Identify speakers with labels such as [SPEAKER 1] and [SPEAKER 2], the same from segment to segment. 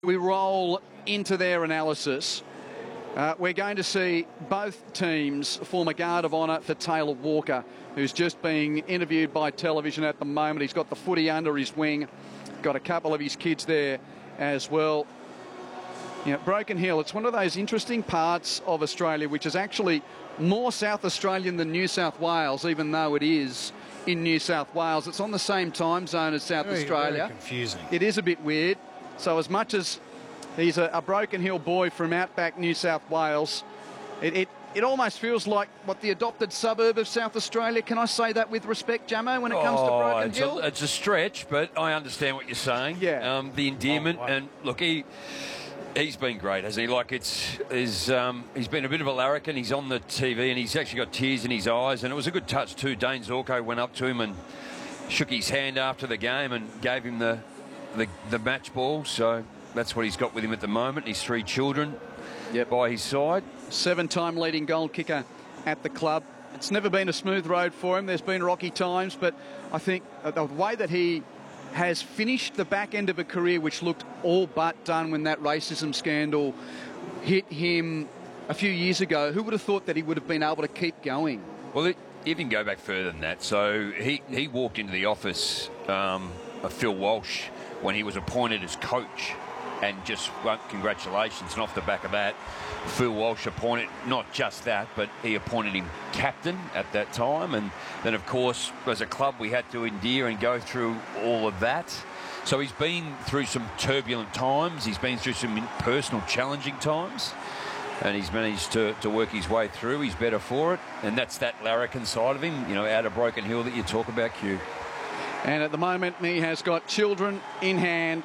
[SPEAKER 1] We roll into their analysis. We're going to see both teams form a guard of honour for Taylor Walker, who's just being interviewed by television at the moment. He's got the footy under his wing, got a couple of his kids there as well. You know, Broken Hill, it's one of those interesting parts of Australia which is actually more South Australian than New South Wales, even though it is in New South Wales. It's on the same time zone as South Australia.
[SPEAKER 2] Very confusing.
[SPEAKER 1] It is a bit weird. So as much as he's a Broken Hill boy from outback New South Wales, it almost feels like what the adopted suburb of South Australia. Can I say that with respect, Jamo, when it comes to Broken Hill?
[SPEAKER 3] It's a stretch, but I understand what you're saying.
[SPEAKER 1] Yeah.
[SPEAKER 3] The endearment, and look, he's been great, hasn't he? Like he's been a bit of a larrikin. He's on the TV and he's actually got tears in his eyes, and it was a good touch too. Dane Zorko went up to him and shook his hand after the game and gave him the match ball. So that's what he's got with him at the moment. His 3 children by his side.
[SPEAKER 1] 7-time leading goal kicker at the club. It's never been a smooth road for him. There's been rocky times, but I think the way that he has finished the back end of a career which looked all but done when that racism scandal hit him a few years ago, who would have thought that he would have been able to keep going?
[SPEAKER 3] Well, you can go back further than that. So he walked into the office of Phil Walsh when he was appointed as coach, and just congratulations. And off the back of that, Phil Walsh appointed not just that, but he appointed him captain at that time. And then, of course, as a club, we had to endear and go through all of that. So he's been through some turbulent times. He's been through some personal challenging times, and he's managed to work his way through. He's better for it, and that's that larrikin side of him, you know, out of Broken Hill that you talk about, Q.
[SPEAKER 1] And at the moment, he has got children in hand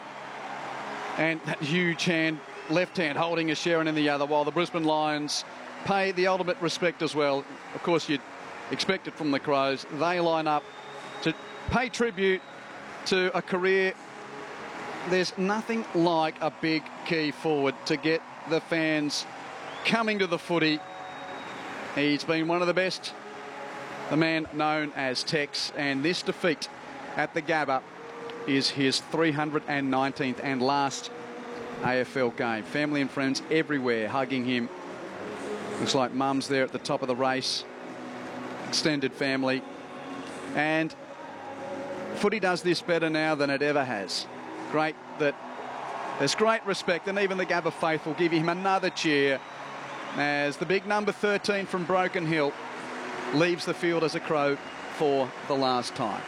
[SPEAKER 1] and that huge hand, left hand, holding a Sharon in the other, while the Brisbane Lions pay the ultimate respect as well. Of course, you'd expect it from the Crows. They line up to pay tribute to a career. There's nothing like a big key forward to get the fans coming to the footy. He's been one of the best, the man known as Tex, and this defeat at the Gabba is his 319th and last AFL game. Family and friends everywhere hugging him. Looks like mum's there at the top of the race. Extended family. And footy does this better now than it ever has. Great that there's great respect, and even the Gabba faithful give him another cheer as the big number 13 from Broken Hill leaves the field as a Crow for the last time.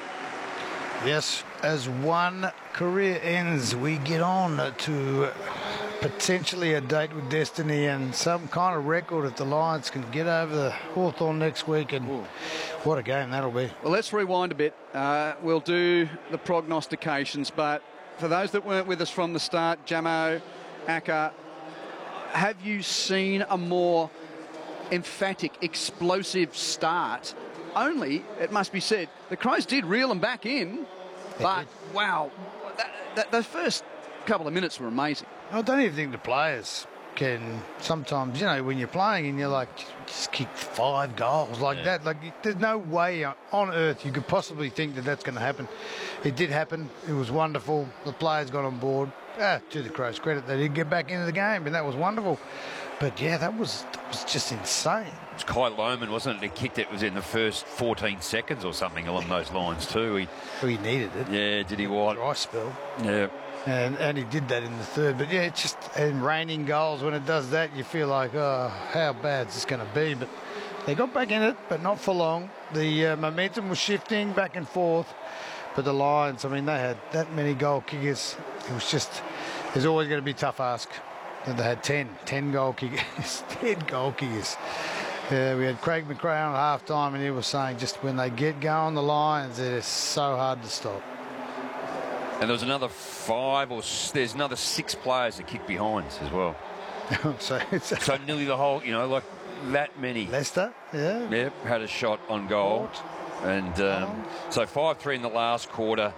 [SPEAKER 2] Yes, as one career ends, we get on to potentially a date with destiny and some kind of record if the Lions can get over the Hawthorn next week. And what a game that'll be.
[SPEAKER 1] Well, let's rewind a bit. We'll do the prognostications, but for those that weren't with us from the start, Jamo, Acker, have you seen a more emphatic, explosive start? Only, it must be said, the Crows did reel them back in, but wow, the first couple of minutes were amazing.
[SPEAKER 2] I don't even think the players can sometimes, you know, when you're playing and you're like, just kick 5 goals like that. Like, there's no way on earth you could possibly think that that's going to happen. It did happen. It was wonderful. The players got on board. To the Crows' credit, they did get back into the game, and that was wonderful. But yeah, that was just insane.
[SPEAKER 3] It's Kai Lohmann, wasn't it? He kicked it, was in the first 14 seconds or something along those lines too.
[SPEAKER 2] He needed it.
[SPEAKER 3] Yeah, did he what?
[SPEAKER 2] Dry spell.
[SPEAKER 3] Yeah.
[SPEAKER 2] And he did that in the third. But yeah, it's just, and raining goals, when it does that, you feel like, oh, how bad is this going to be? But they got back in it, but not for long. The momentum was shifting back and forth. But the Lions, I mean, they had that many goal kickers. It was just, there's always going to be a tough ask. And they had 10 goal kickers. 10 goal kickers. We had Craig McRae at half-time, and he was saying just when they get going, the Lions, it is so hard to stop.
[SPEAKER 3] And there was another 5 or there's another 6 players that kicked behinds as well.
[SPEAKER 2] So
[SPEAKER 3] nearly the whole, you know, like that many.
[SPEAKER 2] Leicester, yeah.
[SPEAKER 3] Yeah, had a shot on goal. And so 5-3 in the last quarter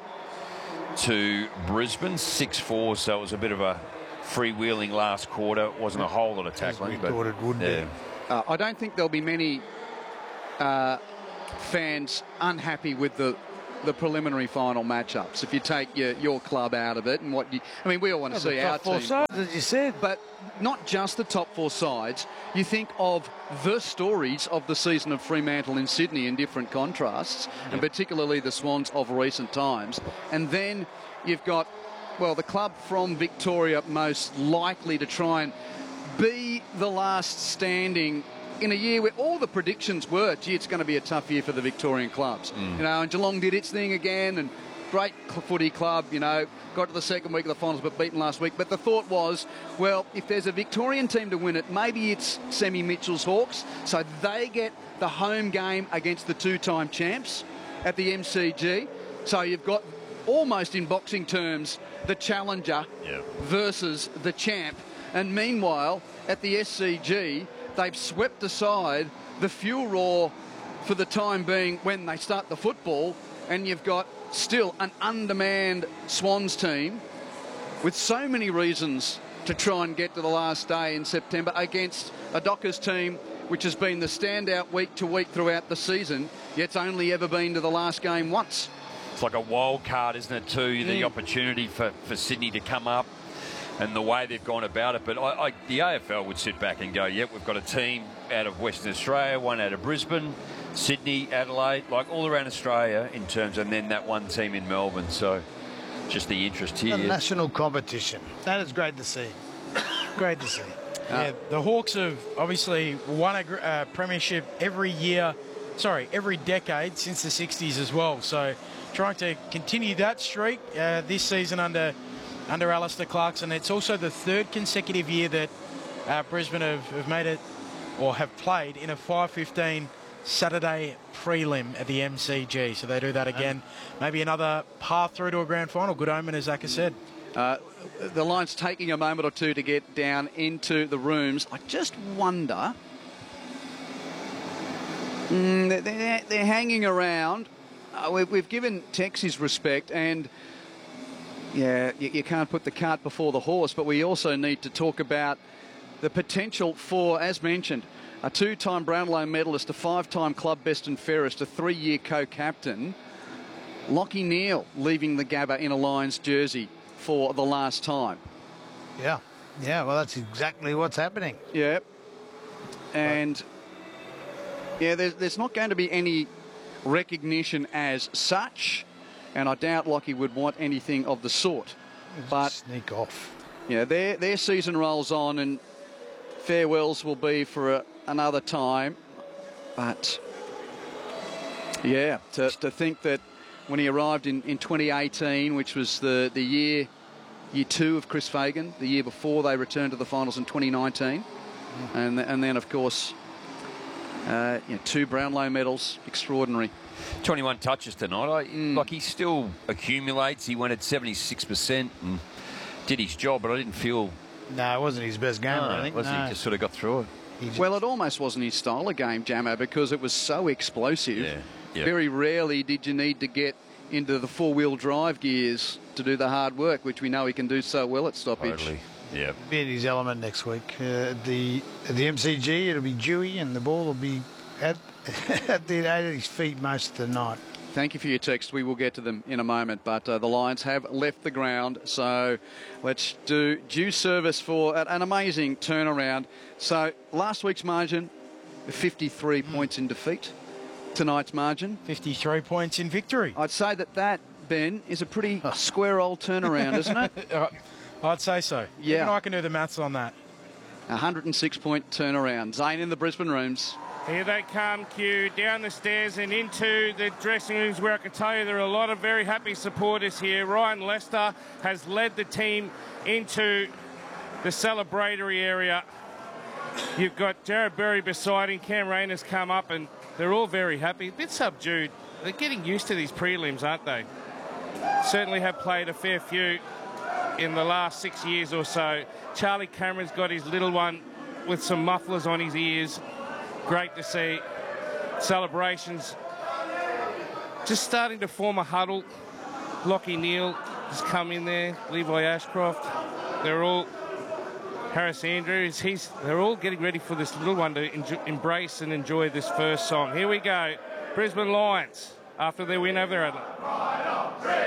[SPEAKER 3] to Brisbane, 6-4, so it was a bit of a freewheeling last quarter. It wasn't a whole lot of tackling.
[SPEAKER 2] As we thought it would be.
[SPEAKER 1] I don't think there'll be many fans unhappy with the the preliminary final matchups. If you take your club out of it and we all want to see our
[SPEAKER 2] top four
[SPEAKER 1] team.
[SPEAKER 2] sides, as you said.
[SPEAKER 1] But not just the top four sides. You think of the stories of the season of Fremantle in Sydney in different contrasts, and particularly the Swans of recent times. And then you've got, well, the club from Victoria most likely to try and be the last standing in a year where all the predictions were, gee, it's going to be a tough year for the Victorian clubs. You know, and Geelong did its thing again, and great footy club, you know, got to the second week of the finals but beaten last week. But the thought was, well, if there's a Victorian team to win it, maybe it's Semi Mitchell's Hawks, so they get the home game against the two-time champs at the MCG. So you've got almost in boxing terms the challenger versus the champ. And meanwhile, at the SCG, they've swept aside the fuel roar for the time being when they start the football, and you've got still an undermanned Swans team with so many reasons to try and get to the last day in September against a Dockers team which has been the standout week to week throughout the season, yet it's only ever been to the last game once.
[SPEAKER 3] It's like a wild card, isn't it, too? The opportunity for Sydney to come up and the way they've gone about it. But the AFL would sit back and go, yep, we've got a team out of Western Australia, one out of Brisbane, Sydney, Adelaide, like all around Australia in terms, and then that one team in Melbourne. So just the interest here.
[SPEAKER 2] A national competition. That is great to see. Great to see.
[SPEAKER 4] Yeah, the Hawks have obviously won a premiership every decade since the 60s as well. So trying to continue that streak this season under Alistair Clarkson. It's also the third consecutive year that Brisbane have made it or have played in a 5:15 Saturday prelim at the MCG. So they do that again. Maybe another path through to a grand final. Good omen, as Zach has said.
[SPEAKER 1] The Lions taking a moment or two to get down into the rooms. I just wonder, they're hanging around. We've given Tex his respect, and yeah, you can't put the cart before the horse, but we also need to talk about the potential for, as mentioned, a two-time Brownlow medalist, a five-time club best and fairest, a three-year co-captain, Lachie Neale leaving the Gabba in a Lions jersey for the last time.
[SPEAKER 2] Yeah, well, that's exactly what's happening.
[SPEAKER 1] Yeah. And, yeah, there's not going to be any recognition as such, and I doubt Lachie would want anything of the sort. But
[SPEAKER 2] sneak off.
[SPEAKER 1] Yeah, their season rolls on, and farewells will be for another time. But, yeah, to think that when he arrived in 2018, which was the year two of Chris Fagan, the year before they returned to the finals in 2019. And then, of course, two Brownlow medals, extraordinary.
[SPEAKER 3] 21 touches tonight. Like, he still accumulates. He went at 76% and did his job, but I didn't feel...
[SPEAKER 2] No, it wasn't his best game, I think.
[SPEAKER 3] He just sort of got through it.
[SPEAKER 1] Well, it almost wasn't his style of game, Jamo, because it was so explosive. Yeah. Very rarely did you need to get into the four-wheel drive gears to do the hard work, which we know he can do so well at stoppage.
[SPEAKER 3] Totally. Yeah.
[SPEAKER 2] Be in his element next week. At the MCG, it'll be dewy, and the ball will be at his feet most of the night.
[SPEAKER 1] Thank you for your text. We will get to them in a moment, but the Lions have left the ground, so let's do due service for an amazing turnaround. So last week's margin, 53 points in defeat. Tonight's margin,
[SPEAKER 4] 53 points in victory.
[SPEAKER 1] I'd say that, Ben, is a pretty square old turnaround, isn't it?
[SPEAKER 4] I'd say so.
[SPEAKER 1] Yeah.
[SPEAKER 4] Even I can do the maths on that.
[SPEAKER 1] 106-point turnaround. Zane in the Brisbane rooms.
[SPEAKER 5] Here they come, Q, down the stairs and into the dressing rooms, where I can tell you there are a lot of very happy supporters here. Ryan Lester has led the team into the celebratory area. You've got Jared Berry beside him. Cam Rayner's come up, and they're all very happy. A bit subdued. They're getting used to these prelims, aren't they? Certainly have played a fair few in the last 6 years or so. Charlie Cameron's got his little one with some mufflers on his ears. Great to see. Celebrations just starting to form a huddle. Lachie Neale has come in there. Levi Ashcroft. They're all... Harris Andrews. They're all getting ready for this little one to embrace and enjoy this first song. Here we go. Brisbane Lions after their win over Adelaide.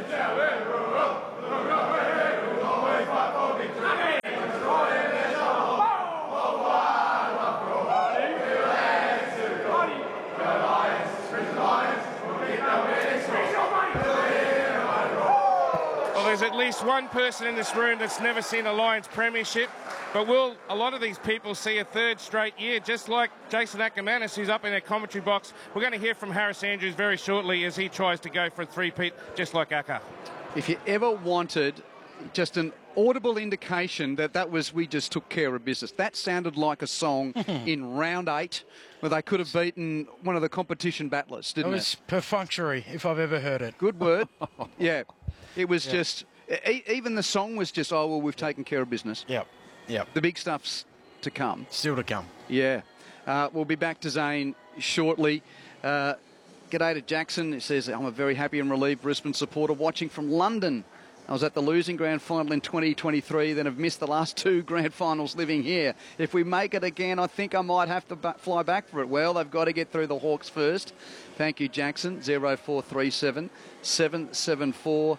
[SPEAKER 5] Well, there's at least one person in this room that's never seen a Lions premiership, but will a lot of these people see a third straight year, just like Jason Ackermanis, who's up in their commentary box. We're going to hear from Harris Andrews very shortly as he tries to go for a three-peat, just like Acker.
[SPEAKER 1] If you ever wanted just an audible indication that was we just took care of business, that sounded like a song in round 8 where they could have beaten one of the competition battlers, didn't it?
[SPEAKER 4] It was perfunctory, if I've ever heard it.
[SPEAKER 1] Good word. Yeah. It was just, even the song was just, oh, well, we've taken care of business.
[SPEAKER 4] Yep.
[SPEAKER 1] The big stuff's to come.
[SPEAKER 4] Still to come.
[SPEAKER 1] Yeah. We'll be back to Zane shortly. G'day to Jackson. He says, I'm a very happy and relieved Brisbane supporter watching from London. I was at the losing grand final in 2023, then have missed the last 2 grand finals living here. If we make it again, I think I might have to fly back for it. Well, they've got to get through the Hawks first. Thank you, Jackson. 0437 774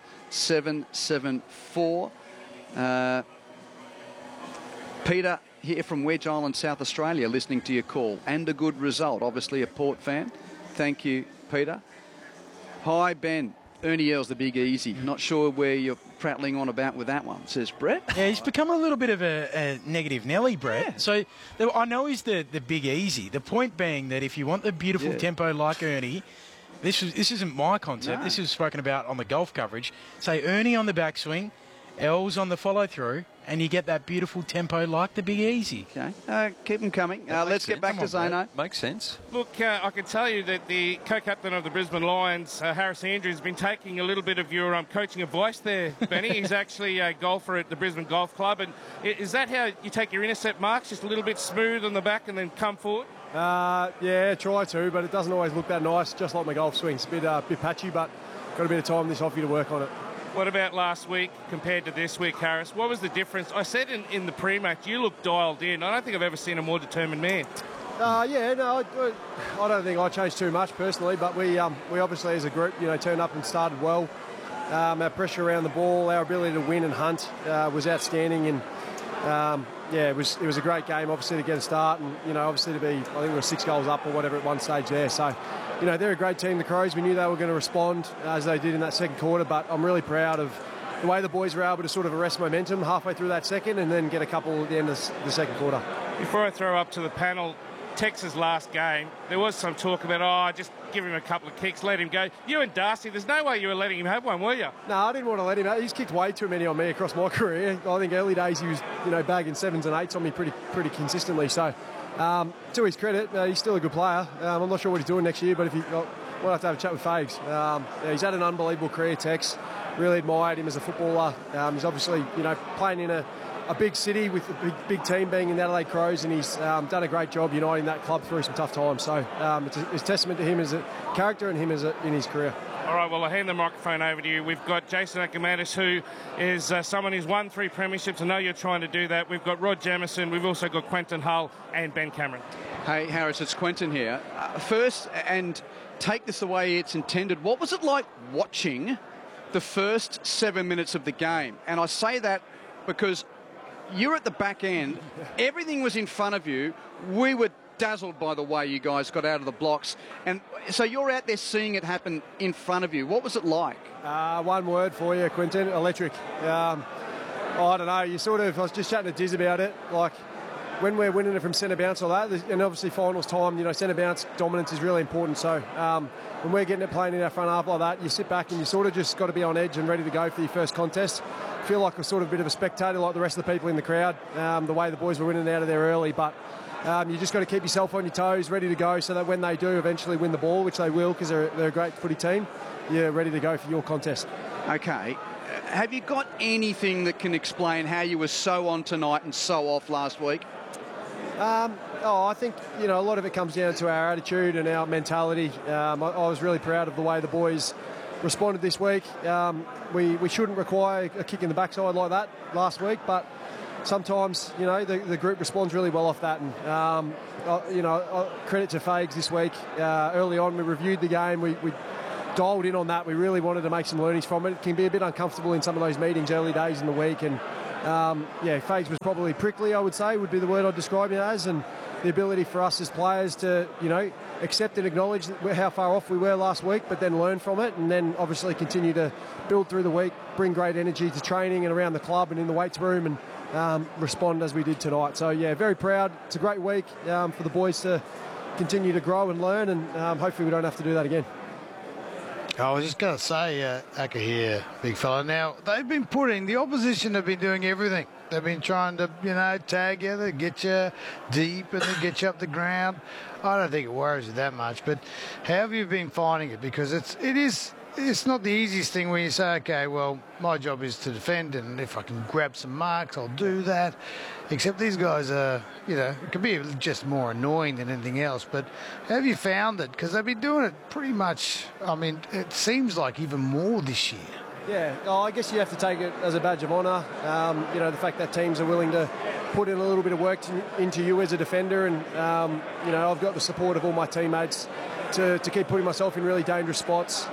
[SPEAKER 1] 774. Peter here from Wedge Island, South Australia, listening to your call. And a good result. Obviously a Port fan. Thank you, Peter. Hi, Ben. Ernie Earl's the Big Easy. Not sure where you're prattling on about with that one, says Brett.
[SPEAKER 4] Yeah, he's become a little bit of a negative Nelly, Brett.
[SPEAKER 1] Yeah.
[SPEAKER 4] So I know he's the Big Easy. The point being that if you want the beautiful tempo like Ernie, this isn't my concept.
[SPEAKER 1] No.
[SPEAKER 4] This is spoken about on the golf coverage. Say Ernie on the backswing, Els on the follow-through, and you get that beautiful tempo like the Big Easy.
[SPEAKER 1] Okay, keep them coming. Let's get back to Zano.
[SPEAKER 3] Makes sense.
[SPEAKER 5] Look, I can tell you that the co-captain of the Brisbane Lions, Harris Andrews, has been taking a little bit of your coaching advice there, Benny. He's actually a golfer at the Brisbane Golf Club. And is that how you take your intercept marks, just a little bit smooth on the back and then come forward?
[SPEAKER 6] Yeah, try to, but it doesn't always look that nice, just like my golf swing. It's a bit patchy, but got a bit of time this off you to work on it.
[SPEAKER 5] What about last week compared to this week, Harris? What was the difference? I said in the pre-match, you looked dialed in. I don't think I've ever seen a more determined man.
[SPEAKER 6] I don't think I changed too much personally, but we obviously as a group, turned up and started well. Our pressure around the ball, our ability to win and hunt was outstanding, and it was a great game, obviously, to get a start, and obviously to be, I think we were 6 goals up or whatever at one stage there. So, they're a great team, the Crows. We knew they were going to respond as they did in that second quarter, but I'm really proud of the way the boys were able to sort of arrest momentum halfway through that second and then get a couple at the end of the second quarter.
[SPEAKER 5] Before I throw up to the panel, Tex's last game, there was some talk about, just give him a couple of kicks, let him go. You and Darcy, there's no way you were letting him have one, were you?
[SPEAKER 6] No, I didn't want to let him have. He's kicked way too many on me across my career. I think early days he was, bagging 7s and 8s on me pretty consistently. So, to his credit, he's still a good player. I'm not sure what he's doing next year, but we'll have to have a chat with Fags. He's had an unbelievable career, Tex. Really admired him as a footballer. He's obviously, playing in a big city with a big team being in the Adelaide Crows, and he's done a great job uniting that club through some tough times. So it's a testament to him as a character and him in his career.
[SPEAKER 5] All right, well, I'll hand the microphone over to you. We've got Jason Ackermanis, who is someone who's won 3 premierships. I know you're trying to do that. We've got Rod Jamieson. We've also got Quentin Hull and Ben Cameron.
[SPEAKER 1] Hey, Harris, it's Quentin here. First, and take this the way it's intended, what was it like watching the first 7 minutes of the game? And I say that because you're at the back end. Everything was in front of you. We were dazzled by the way you guys got out of the blocks. And so you're out there seeing it happen in front of you. What was it like?
[SPEAKER 6] One word for you, Quentin: electric. I don't know. I was just chatting to Diz about it. Like, when we're winning it from centre bounce or that, and obviously finals time, centre bounce dominance is really important. So when we're getting it playing in our front half like that, you sit back and you sort of just got to be on edge and ready to go for your first contest. I feel like we're sort of a bit of a spectator like the rest of the people in the crowd, the way the boys were winning out of there early. But you just got to keep yourself on your toes, ready to go, so that when they do eventually win the ball, which they will because they're a great footy team, you're ready to go for your contest.
[SPEAKER 1] Okay. Have you got anything that can explain how you were so on tonight and so off last week?
[SPEAKER 6] I think, a lot of it comes down to our attitude and our mentality. I was really proud of the way the boys responded this week. We shouldn't require a kick in the backside like that last week, but sometimes, the group responds really well off that. And, credit to Fags this week. Early on, we reviewed the game. We dialed in on that. We really wanted to make some learnings from it. It can be a bit uncomfortable in some of those meetings early days in the week, and Fags was probably prickly, I would say, would be the word I'd describe it as, and the ability for us as players to, accept and acknowledge how far off we were last week, but then learn from it, and then obviously continue to build through the week, bring great energy to training and around the club and in the weights room, and respond as we did tonight. So, very proud. It's a great week for the boys to continue to grow and learn, and hopefully we don't have to do that again.
[SPEAKER 2] I was just going to say, Aka here, big fella. Now, the opposition have been doing everything. They've been trying to, tag you, get you deep and then get you up the ground. I don't think it worries you that much, but how have you been finding it? Because it's not the easiest thing when you say, okay, well, my job is to defend, and if I can grab some marks, I'll do that. Except these guys are, it can be just more annoying than anything else. But have you found it? Because they've been doing it pretty much, it seems like even more this year.
[SPEAKER 6] Yeah, I guess you have to take it as a badge of honour. The fact that teams are willing to put in a little bit of work into you as a defender, and I've got the support of all my teammates to keep putting myself in really dangerous spots.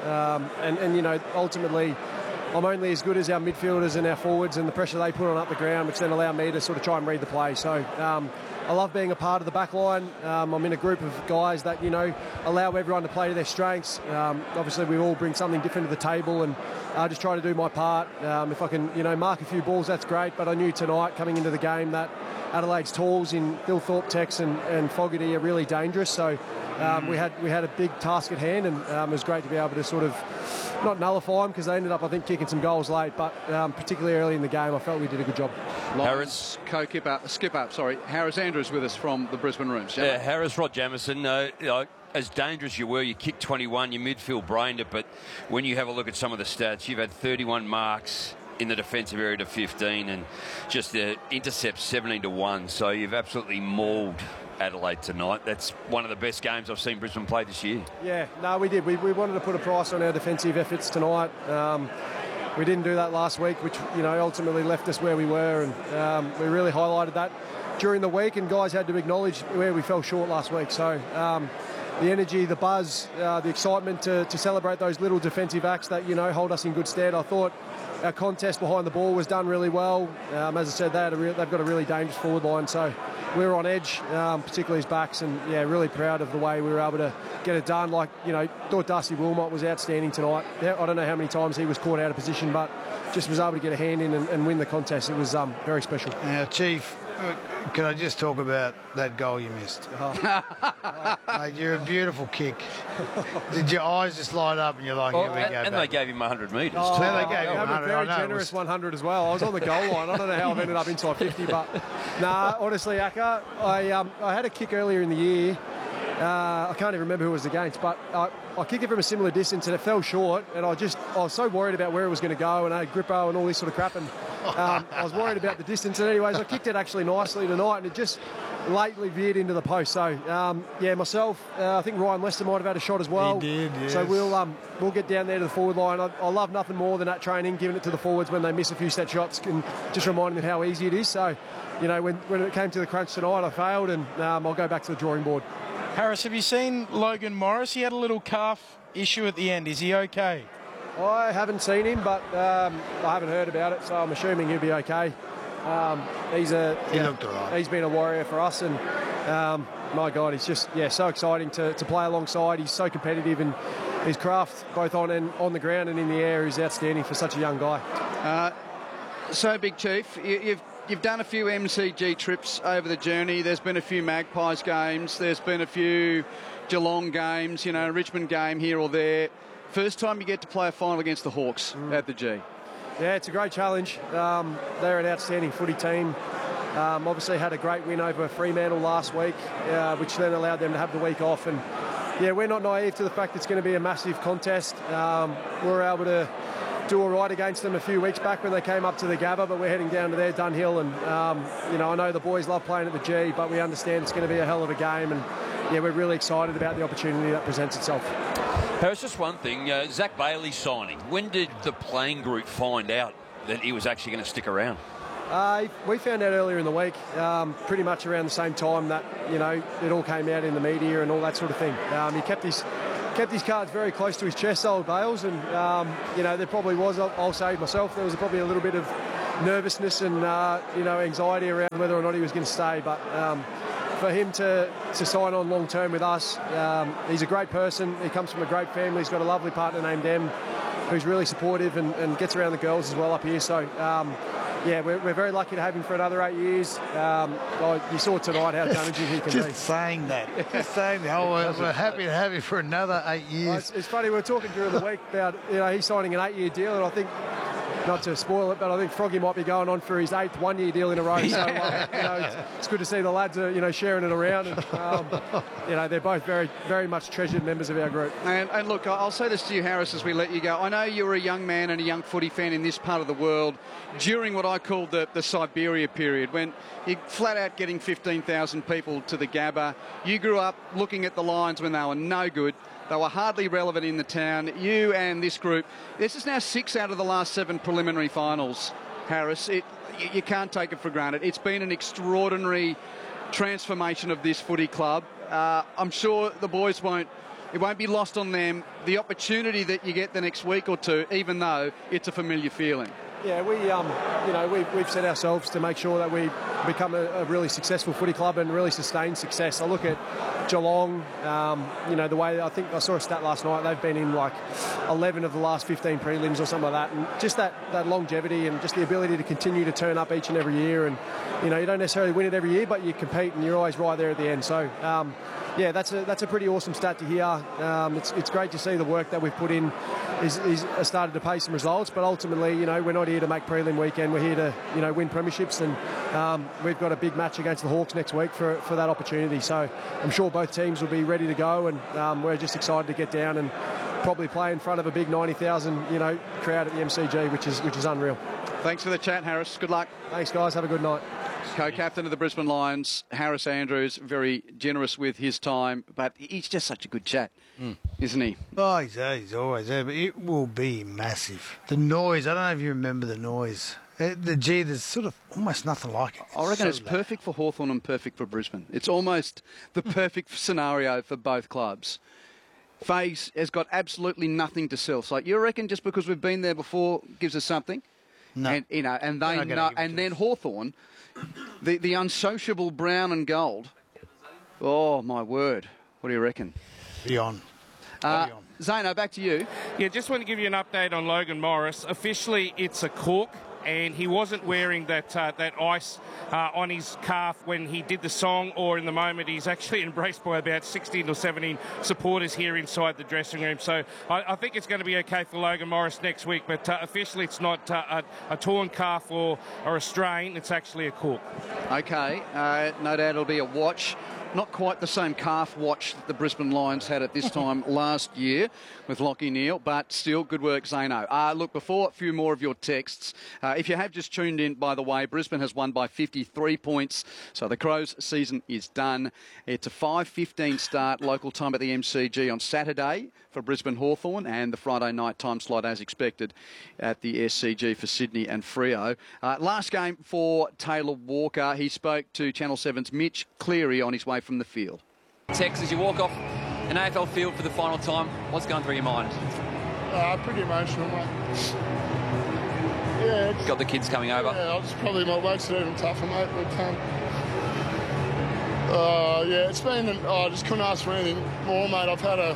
[SPEAKER 6] Ultimately, I'm only as good as our midfielders and our forwards and the pressure they put on up the ground, which then allow me to sort of try and read the play. So I love being a part of the back line. I'm in a group of guys that, allow everyone to play to their strengths. Obviously, we all bring something different to the table, and I just try to do my part. If I can, mark a few balls, that's great. But I knew tonight, coming into the game, that Adelaide's tools in Bill Thorpe, Tex and Fogarty are really dangerous. So we had a big task at hand, and it was great to be able to sort of not nullify them, because they ended up, I think, kicking some goals late. But particularly early in the game, I felt we did a good job.
[SPEAKER 1] Harris, skipper, Harris Andrews with us from the Brisbane Rooms.
[SPEAKER 3] Yeah, Harris, Rod Jamieson, as dangerous you were, you kicked 21, your midfield brained it, but when you have a look at some of the stats, you've had 31 marks in the defensive area to 15, and just the intercepts 17-1, so you've absolutely mauled Adelaide tonight. That's one of the best games I've seen Brisbane play this year.
[SPEAKER 6] Yeah, no, we did. We wanted to put a price on our defensive efforts tonight. We didn't do that last week, which, ultimately left us where we were, and we really highlighted that during the week, and guys had to acknowledge where we fell short last week. So the energy, the buzz, the excitement to celebrate those little defensive acts that, hold us in good stead. I thought our contest behind the ball was done really well. As I said, they've got a really dangerous forward line, so we were on edge, particularly as backs, and really proud of the way we were able to get it done. Thought Darcy Wilmot was outstanding tonight. I don't know how many times he was caught out of position, but just was able to get a hand in and win the contest. It was very special.
[SPEAKER 2] Now, Chief, can I just talk about that goal you missed? Mate, you're a beautiful kick. Did your eyes just light up and you're like, here we go?
[SPEAKER 3] And they gave him 100 metres.
[SPEAKER 2] They gave him 100.
[SPEAKER 6] A very generous 100 as well. I was on the goal line. I don't know how I've ended up inside 50, but honestly, Aka, I had a kick earlier in the year. I can't even remember who it was against, but I kicked it from a similar distance and it fell short, and I was so worried about where it was going to go, and I had grippo and all this sort of crap, and I was worried about the distance. And anyways, I kicked it actually nicely tonight, and it just lately veered into the post. So myself, I think Ryan Lester might have had a shot as well.
[SPEAKER 2] He did, yes.
[SPEAKER 6] So we'll get down there to the forward line. I love nothing more than that training, giving it to the forwards when they miss a few set shots, and just reminding them how easy it is. So when it came to the crunch tonight, I failed, and I'll go back to the drawing board.
[SPEAKER 4] Harris, have you seen Logan Morris? He had a little calf issue at the end. Is he okay?
[SPEAKER 6] I haven't seen him, but I haven't heard about it, so I'm assuming he'll be okay. He looked all right. He's been a warrior for us, and my God, he's just so exciting to play alongside. He's so competitive, and his craft both on the ground and in the air is outstanding for such a young guy.
[SPEAKER 1] So, Big Chief, you've done a few MCG trips over the journey. There's been a few Magpies games. There's been a few Geelong games, a Richmond game here or there. First time you get to play a final against the Hawks at the G.
[SPEAKER 6] Yeah, it's a great challenge. They're an outstanding footy team. Obviously had a great win over Fremantle last week, which then allowed them to have the week off. And we're not naive to the fact it's going to be a massive contest. We were able to do all right against them a few weeks back when they came up to the Gabba, but we're heading down to their Dunhill, and I know the boys love playing at the G, but we understand it's going to be a hell of a game, and we're really excited about the opportunity that presents itself.
[SPEAKER 3] Harris, just one thing, Zach Bailey signing. When did the playing group find out that he was actually going to stick around?
[SPEAKER 6] We found out earlier in the week, pretty much around the same time that it all came out in the media and all that sort of thing. He kept kept his cards very close to his chest, old Bales, and there probably was, I'll say myself, there was probably a little bit of nervousness and anxiety around whether or not he was going to stay, but for him to sign on long term with us, he's a great person. He comes from a great family. He's got a lovely partner named Em, who's really supportive and gets around the girls as well up here. So we're very lucky to have him for another 8 years. You saw tonight how challenging he can be.
[SPEAKER 2] Just saying that. We're happy to have him for another 8 years.
[SPEAKER 6] It's funny, we were talking during the week about he's signing an 8-year deal, and I think, not to spoil it, but I think Froggy might be going on for his 8th 1-year deal in a row. So it's good to see the lads are sharing it around, and they're both very, very much treasured members of our group.
[SPEAKER 1] And look, I'll say this to you, Harris, as we let you go. I know you were a young man and a young footy fan in this part of the world during what I called the Siberia period, when you flat out getting 15,000 people to the Gabba. You grew up looking at the Lions when they were no good. They were hardly relevant in the town. You and this group, this is now 6 out of the last 7 preliminary finals, Harris. You can't take it for granted. It's been an extraordinary transformation of this footy club. I'm sure the boys it won't be lost on them, the opportunity that you get the next week or two, even though it's a familiar feeling.
[SPEAKER 6] Yeah, we've set ourselves to make sure that we become a really successful footy club and really sustain success. I look at Geelong, the way, I think I saw a stat last night, they've been in like 11 of the last 15 prelims or something like that, and just that longevity and just the ability to continue to turn up each and every year, and you don't necessarily win it every year, but you compete and you're always right there at the end. So that's a pretty awesome stat to hear. It's great to see the work that we've put in is started to pay some results, but ultimately, we're not here to make prelim weekend. We're here to, win premierships, and we've got a big match against the Hawks next week for that opportunity. So I'm sure both teams will be ready to go, and we're just excited to get down and probably play in front of a big 90,000, crowd at the MCG, which is unreal.
[SPEAKER 1] Thanks for the chat, Harris. Good luck.
[SPEAKER 6] Thanks, guys. Have a good night.
[SPEAKER 1] Co-captain of the Brisbane Lions, Harris Andrews, very generous with his time, but he's just such a good chat, isn't he?
[SPEAKER 2] Oh, he's always there, but it will be massive. The noise, I don't know if you remember the noise. There's sort of almost nothing like it.
[SPEAKER 1] I reckon it's perfect for Hawthorn and perfect for Brisbane. It's almost the perfect scenario for both clubs. FaZe has got absolutely nothing to sell. So you reckon just because we've been there before gives us something?
[SPEAKER 2] No.
[SPEAKER 1] And, and they know, and then Hawthorn, the unsociable brown and gold. Oh, my word. What do you reckon?
[SPEAKER 2] Beyond.
[SPEAKER 1] Zano, back to you.
[SPEAKER 5] Yeah, just want to give you an update on Logan Morris. Officially, it's a cork, and he wasn't wearing that ice on his calf when he did the song or in the moment. He's actually embraced by about 16 or 17 supporters here inside the dressing room. So I think it's going to be okay for Logan Morris next week, but officially it's not a torn calf or a strain. It's actually a cork.
[SPEAKER 1] Okay, no doubt it'll be a watch. Not quite the same calf watch that the Brisbane Lions had at this time last year with Lachie Neale, but still good work, Zano. Look, before a few more of your texts, if you have just tuned in, by the way, Brisbane has won by 53 points, so the Crows season is done. It's a 5:15 start local time at the MCG on Saturday for Brisbane Hawthorn, and the Friday night time slot as expected at the SCG for Sydney and Freo. Last game for Taylor Walker. He spoke to Channel 7's Mitch Cleary on his way from the field.
[SPEAKER 7] Tex, as you walk off an AFL field for the final time, what's going through your mind?
[SPEAKER 8] Pretty emotional, mate. Yeah.
[SPEAKER 7] Got the kids coming over?
[SPEAKER 8] Yeah, it's probably my makes it even tougher, mate. But, it's been, I just couldn't ask for anything more, mate. I've had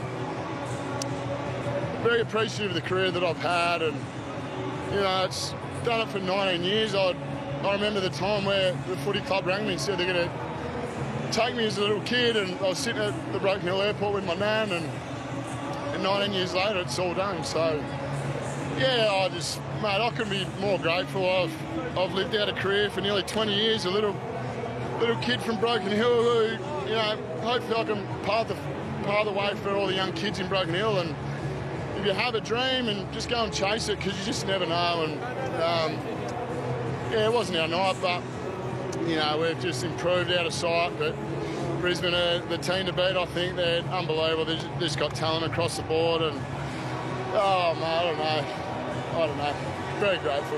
[SPEAKER 8] very appreciative of the career that I've had, and, it's done it for 19 years. I remember the time where the footy club rang me and said they're going to take me as a little kid, and I was sitting at the Broken Hill Airport with my nan, and 19 years later it's all done. So yeah, I couldn't be more grateful. I've lived out a career for nearly 20 years, a little kid from Broken Hill who, hopefully I can pave the way for all the young kids in Broken Hill. And if you have a dream, and just go and chase it, because you just never know. And it wasn't our night, but we've just improved out of sight. But Brisbane are the team to beat. I think they're unbelievable. They've just got talent across the board. And, I don't know. Very grateful.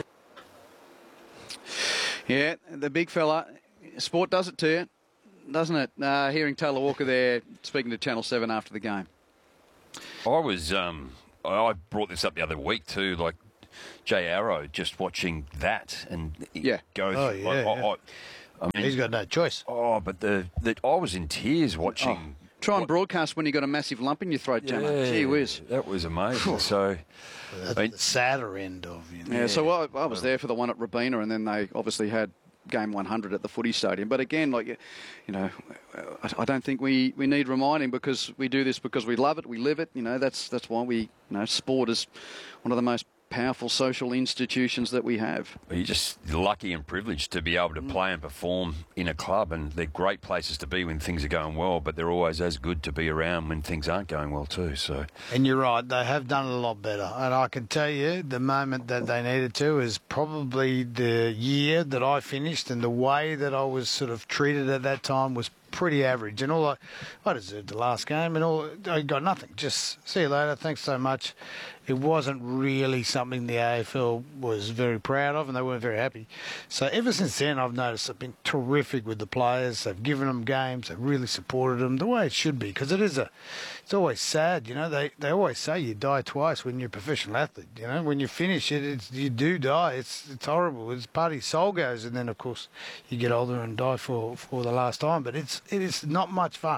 [SPEAKER 1] Yeah, the big fella. Sport does it to you, doesn't it? Hearing Taylor Walker there speaking to Channel 7 after the game.
[SPEAKER 3] I was. I brought this up the other week too. Like Jay Arrow, just watching that and go.
[SPEAKER 2] Oh,
[SPEAKER 3] through,
[SPEAKER 2] yeah.
[SPEAKER 3] I mean,
[SPEAKER 2] He's got no choice.
[SPEAKER 3] Oh, but I was in tears watching.
[SPEAKER 1] Try and broadcast when you got a massive lump in your throat, Jamo.
[SPEAKER 3] Yeah,
[SPEAKER 1] Gee whiz.
[SPEAKER 3] That was amazing. So,
[SPEAKER 2] That's the sadder end of you.
[SPEAKER 1] Yeah, so I was there for the one at Robina, and then they obviously had game 100 at the footy stadium. But again, like, you know, I don't think we need reminding, because we do this because we love it, we live it. You know, that's why we, you know, sport is one of the most powerful social institutions that we have.
[SPEAKER 3] you're just lucky and privileged to be able to play and perform in a club, and they're great places to be when things are going well, but they're always as good to be around when things aren't going well too. So,
[SPEAKER 2] And you're right, they have done it a lot better. And I can tell you, the moment that they needed to is probably the year that I finished, and the way that I was sort of treated at that time was pretty average. And all I deserved the last game, and all I got nothing. Just see you later, thanks so much. It wasn't really something the AFL was very proud of, and they weren't very happy. So ever since then, I've noticed they've been terrific with the players. They've given them games. They've really supported them the way it should be, because it's always sad. You know, they always say you die twice when you're a professional athlete. You know, when you finish it, you do die. It's horrible. It's part of your soul goes, and then of course you get older and die for the last time. But it is not much fun.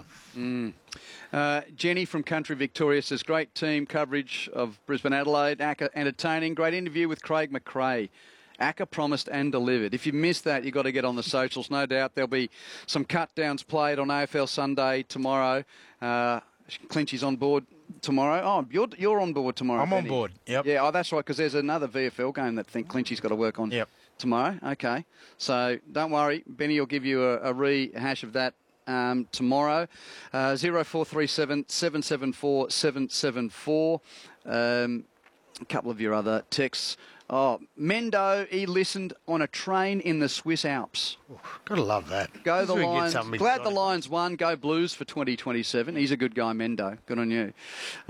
[SPEAKER 1] Jenny from Country Victoria says, great team coverage of Brisbane Adelaide. ACCA entertaining. Great interview with Craig McRae. ACCA promised and delivered. If you missed that, you've got to get on the socials. No doubt there'll be some cut downs played on AFL Sunday tomorrow. Clinchy's on board tomorrow. Oh, you're on board tomorrow.
[SPEAKER 4] I'm
[SPEAKER 1] Benny.
[SPEAKER 4] on board. Yep.
[SPEAKER 1] Yeah, oh, that's right, because there's another VFL game that I think Clinchy's got to work on tomorrow. Okay. So don't worry. Benny will give you a rehash of that tomorrow. 0437 774 774. A couple of your other texts. Oh, Mendo, he listened on a train in the Swiss Alps.
[SPEAKER 2] Gotta love that.
[SPEAKER 1] Go the
[SPEAKER 2] We get
[SPEAKER 1] Lions.
[SPEAKER 2] something
[SPEAKER 1] Glad the
[SPEAKER 2] exciting.
[SPEAKER 1] Lions won. Go Blues for 2027. He's a good guy, Mendo. Good on you.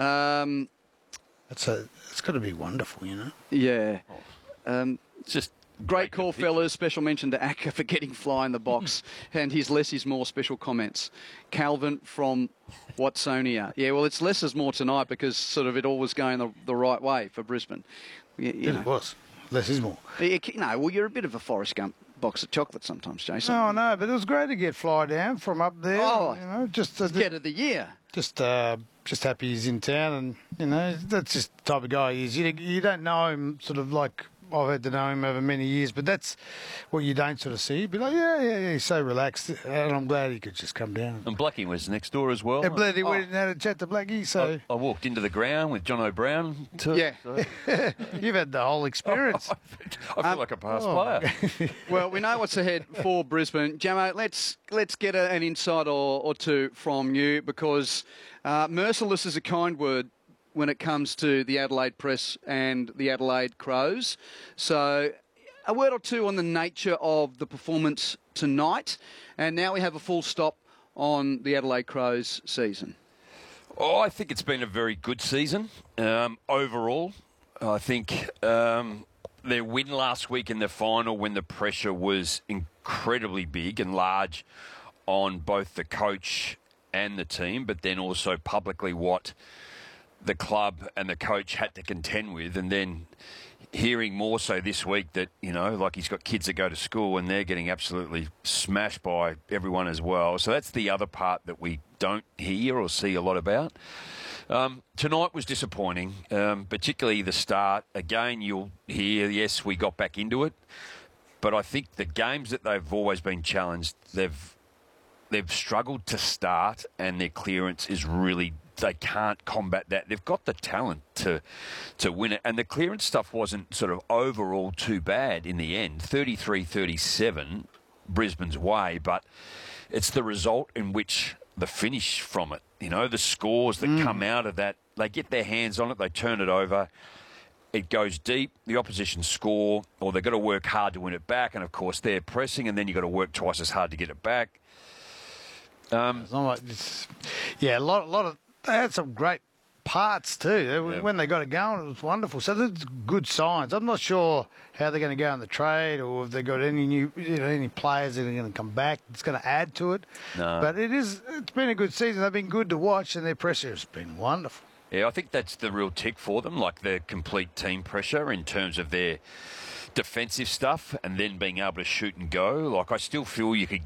[SPEAKER 2] It's got to be wonderful, you know.
[SPEAKER 1] Yeah.
[SPEAKER 3] it's just
[SPEAKER 1] Great call, fellas. Special mention to Acker for getting fly in the box. And his less is more special comments. Calvin from Watsonia. Yeah, well, it's less is more tonight, because sort of it all was going the right way for Brisbane.
[SPEAKER 2] It was. Less is more.
[SPEAKER 1] No, well, you're a bit of a Forrest Gump box of chocolate sometimes, Jason.
[SPEAKER 2] No, no, but it was great to get Fly down from up there.
[SPEAKER 1] Oh,
[SPEAKER 2] you know, just
[SPEAKER 1] Get of the year.
[SPEAKER 2] just happy he's in town, and you know that's just the type of guy he is. You don't know him sort of like I've had to know him over many years, but that's what you don't sort of see. You'd be like, yeah, he's so relaxed, and I'm glad he could just come down.
[SPEAKER 3] And Blackie was next door as well.
[SPEAKER 2] Yeah, Blackie went and had a chat to Blackie, so
[SPEAKER 3] I walked into the ground with John O'Brien too.
[SPEAKER 1] Yeah.
[SPEAKER 3] So
[SPEAKER 2] you've had the whole experience.
[SPEAKER 3] I feel like a past player.
[SPEAKER 1] Well, we know what's ahead for Brisbane. Jamo, let's get an insight or two from you, because merciless is a kind word when it comes to the Adelaide Press and the Adelaide Crows. So a word or two on the nature of the performance tonight. And now we have a full stop on the Adelaide Crows season.
[SPEAKER 3] Oh, I think it's been a very good season overall. I think their win last week in the final, when the pressure was incredibly big and large on both the coach and the team, but then also publicly what the club and the coach had to contend with, and then hearing more so this week that, you know, like he's got kids that go to school and they're getting absolutely smashed by everyone as well. So that's the other part that we don't hear or see a lot about. Tonight was disappointing, particularly the start. Again, you'll hear, yes, we got back into it, but I think the games that they've always been challenged, they've struggled to start, and their clearance is really, they can't combat that. They've got the talent to win it, and the clearance stuff wasn't sort of overall too bad in the end. 33-37, Brisbane's way, but it's the result in which the finish from it, you know, the scores that come out of that, they get their hands on it, they turn it over, it goes deep, the opposition score, or they've got to work hard to win it back, and of course they're pressing, and then you've got to work twice as hard to get it back.
[SPEAKER 2] It's not like a lot of. They had some great parts too. When they got it going, it was wonderful. So that's good signs. I'm not sure how they're going to go in the trade, or if they got any new, any players that are going to come back. It's going to add to it.
[SPEAKER 3] No.
[SPEAKER 2] But it's been a good season. They've been good to watch, and their pressure has been wonderful.
[SPEAKER 3] Yeah, I think that's the real tick for them, like the complete team pressure in terms of their defensive stuff and then being able to shoot and go. Like, I still feel you could